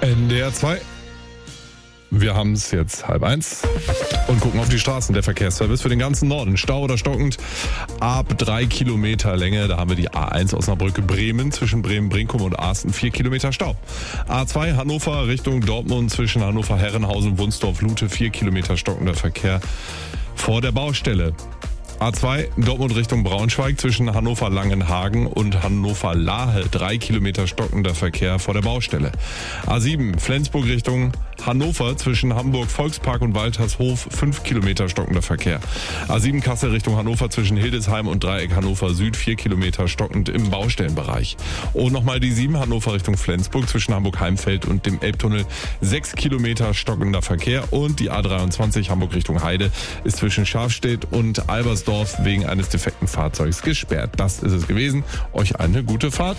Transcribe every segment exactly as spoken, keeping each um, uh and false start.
N D R zwei. Wir haben es jetzt halb eins und gucken auf die Straßen. Der Verkehrsservice für den ganzen Norden. Stau oder stockend ab drei Kilometer Länge. Da haben wir die A eins Osnabrücke-Bremen zwischen Bremen-Brinkum und Asten. Vier Kilometer Stau. A zwei Hannover Richtung Dortmund zwischen Hannover-Herrenhausen und Wunsdorf-Lute. Vier Kilometer stockender Verkehr vor der Baustelle. A zwei Dortmund Richtung Braunschweig zwischen Hannover-Langenhagen und Hannover-Lahe. Drei Kilometer stockender Verkehr vor der Baustelle. A sieben Flensburg Richtung Hannover zwischen Hamburg-Volkspark und Waltershof. Fünf Kilometer stockender Verkehr. A sieben Kassel Richtung Hannover zwischen Hildesheim und Dreieck Hannover Süd. Vier Kilometer stockend im Baustellenbereich. Und nochmal die sieben Hannover Richtung Flensburg zwischen Hamburg-Heimfeld und dem Elbtunnel. Sechs Kilometer stockender Verkehr. Und die A dreiundzwanzig Hamburg Richtung Heide ist zwischen Scharfstedt und Albersdorf wegen eines defekten Fahrzeugs gesperrt. Das ist es gewesen. Euch eine gute Fahrt.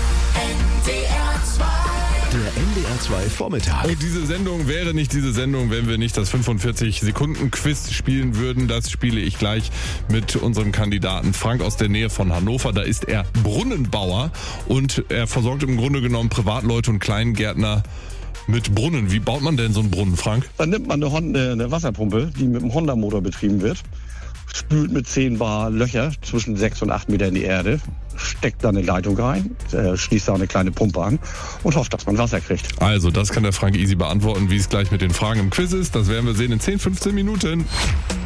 Der N D R zwei Vormittag. Und diese Sendung wäre nicht diese Sendung, wenn wir nicht das fünfundvierzig Sekunden Quiz spielen würden. Das spiele ich gleich mit unserem Kandidaten Frank aus der Nähe von Hannover. Da ist er Brunnenbauer und er versorgt im Grunde genommen Privatleute und Kleingärtner mit Brunnen. Wie baut man denn so einen Brunnen, Frank? Dann nimmt man eine, Honda, eine Wasserpumpe, die mit dem Honda-Motor betrieben wird, spült mit zehn Bar Löcher zwischen sechs und acht Meter in die Erde, steckt da eine Leitung rein, äh, schließt da eine kleine Pumpe an und hofft, dass man Wasser kriegt. Also, das kann der Frank easy beantworten. Wie es gleich mit den Fragen im Quiz ist, das werden wir sehen in zehn, fünfzehn Minuten.